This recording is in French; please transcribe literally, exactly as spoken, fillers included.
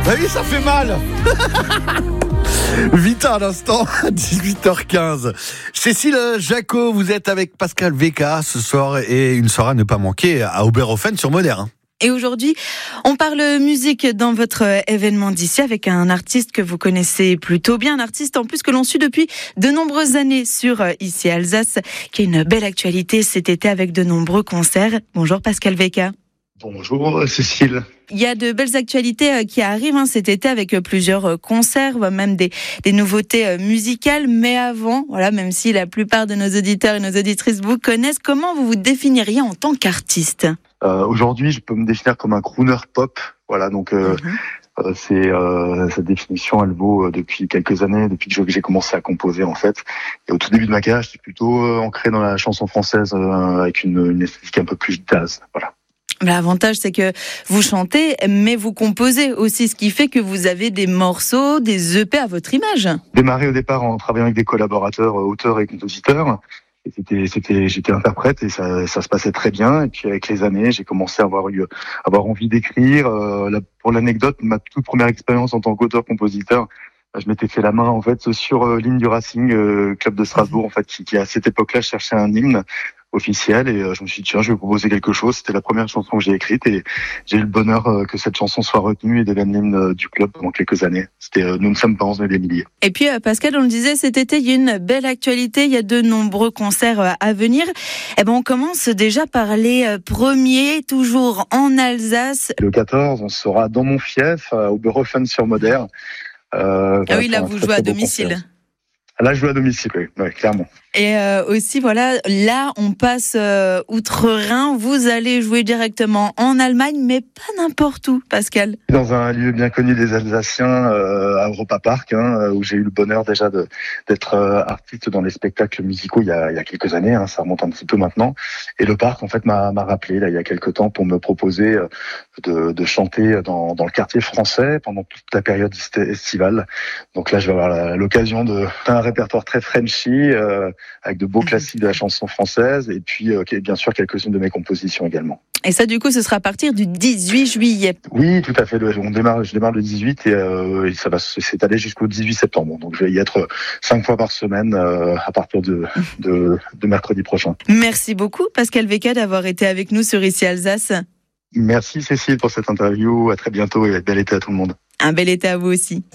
Bah oui, ça fait mal. Vita à l'instant, dix-huit heures quinze. Cécile Jacot, vous êtes avec Pascal Véca ce soir et une soirée à ne pas manquer à Oberhofen sur Moder. Et aujourd'hui, on parle musique dans votre événement d'ici avec un artiste que vous connaissez plutôt bien, un artiste en plus que l'on suit depuis de nombreuses années sur Ici Alsace, qui a une belle actualité cet été avec de nombreux concerts. Bonjour Pascal Véca. Bonjour Cécile. Il y a de belles actualités qui arrivent hein, cet été avec plusieurs concerts, même des, des nouveautés musicales. Mais avant, voilà, même si la plupart de nos auditeurs et nos auditrices vous connaissent, comment vous vous définiriez en tant qu'artiste ? euh, Aujourd'hui, je peux me définir comme un crooner pop. Voilà, donc euh, mm-hmm. euh, c'est euh, cette définition, elle vaut euh, depuis quelques années, depuis que j'ai commencé à composer en fait. Et au tout début de ma carrière, j'étais plutôt euh, ancré dans la chanson française euh, avec une, une esthétique un peu plus jazz. Voilà. L'avantage, c'est que vous chantez, mais vous composez aussi, ce qui fait que vous avez des morceaux, des E P à votre image. Démarré au départ en travaillant avec des collaborateurs, auteurs et compositeurs. Et c'était, c'était, j'étais interprète et ça, ça se passait très bien. Et puis avec les années, j'ai commencé à avoir eu, avoir envie d'écrire. Euh, là, pour l'anecdote, ma toute première expérience en tant qu'auteur-compositeur, je m'étais fait la main en fait sur euh, l'hymne du Racing euh, Club de Strasbourg, en fait, qui, qui à cette époque-là cherchait un hymne officiel et euh, je me suis dit tiens, je vais proposer quelque chose. C'était la première chanson que j'ai écrite et j'ai eu le bonheur euh, que cette chanson soit retenue et devienne l'hymne euh, du club pendant quelques années. C'était euh, Nous ne sommes pas onze mais des milliers. Et puis euh, Pascal, on le disait, cet été il y a une belle actualité, il y a de nombreux concerts euh, à venir. Et ben on commence déjà par les euh, premiers, toujours en Alsace. Le quatorze, on sera dans mon fief à Oberhofen sur Moder. Euh, ah oui, là vous jouez à domicile. Concert. Là, je joue à domicile, oui, oui clairement. Et euh, aussi, voilà, là, on passe euh, outre-Rhin. Vous allez jouer directement en Allemagne, mais pas n'importe où, Pascal. Dans un lieu bien connu des Alsaciens, euh, à Europa Park, hein, où j'ai eu le bonheur déjà de, d'être euh, artiste dans les spectacles musicaux il y a, il y a quelques années. Hein, ça remonte un petit peu maintenant. Et le parc, en fait, m'a, m'a rappelé là il y a quelques temps pour me proposer euh, de, de chanter dans, dans le quartier français pendant toute la période estivale. Donc là, je vais avoir la, l'occasion de faire un répertoire très Frenchy. Euh, avec de beaux classiques de la chanson française et puis euh, bien sûr quelques-unes de mes compositions également. Et ça du coup ce sera à partir du dix-huit juillet. Oui, tout à fait, on démarre, je démarre le dix-huit et, euh, et ça va s'étaler jusqu'au dix-huit septembre. Donc je vais y être cinq fois par semaine euh, à partir de, de, de mercredi prochain. Merci beaucoup Pascal Véca d'avoir été avec nous sur Ici Alsace. Merci Cécile pour cette interview, à très bientôt et bel été à tout le monde. Un bel été à vous aussi.